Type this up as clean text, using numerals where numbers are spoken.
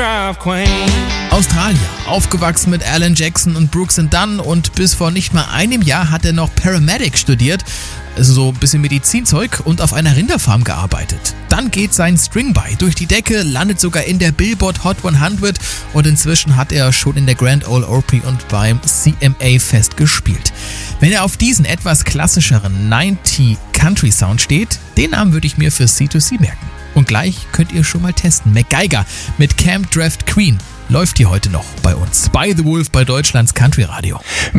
drive queen. Australier, aufgewachsen mit Alan Jackson und Brooks and Dunn und bis vor nicht mal einem Jahr hat er noch Paramedic studiert, also so ein bisschen Medizinzeug und auf einer Rinderfarm gearbeitet. Dann geht sein String By durch die Decke, landet sogar in der Billboard Hot 100 und inzwischen hat er schon in der Grand Ole Opry und beim CMA Fest gespielt. Wenn er auf diesen etwas klassischeren 90 Country Sound steht, den Namen würde ich mir für C2C merken. Und gleich könnt ihr schon mal testen. MacGyver mit Camp Draft Queen läuft hier heute noch bei uns. By the Wolf bei Deutschlands Country Radio.